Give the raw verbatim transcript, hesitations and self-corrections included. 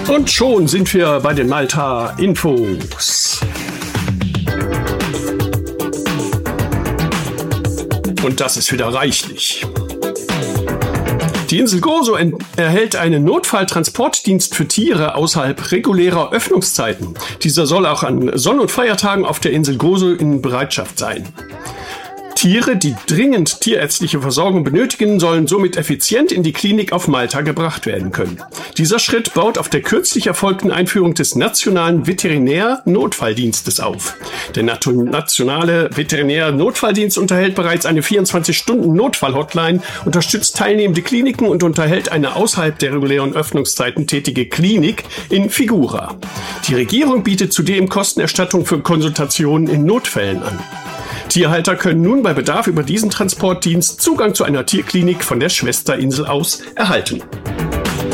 Und schon sind wir bei den Malta-Infos. Und das ist wieder reichlich. Die Insel Gozo erhält einen Notfalltransportdienst für Tiere außerhalb regulärer Öffnungszeiten. Dieser soll auch an Sonn- und Feiertagen auf der Insel Gozo in Bereitschaft sein. Tiere, die dringend tierärztliche Versorgung benötigen, sollen somit effizient in die Klinik auf Malta gebracht werden können. Dieser Schritt baut auf der kürzlich erfolgten Einführung des Nationalen Veterinär-Notfalldienstes auf. Der Nationale Veterinär-Notfalldienst unterhält bereits eine vierundzwanzig-Stunden-Notfall-Hotline, unterstützt teilnehmende Kliniken und unterhält eine außerhalb der regulären Öffnungszeiten tätige Klinik in Figura. Die Regierung bietet zudem Kostenerstattung für Konsultationen in Notfällen an. Tierhalter können nun bei Bedarf über diesen Transportdienst Zugang zu einer Tierklinik von der Schwesterinsel aus erhalten.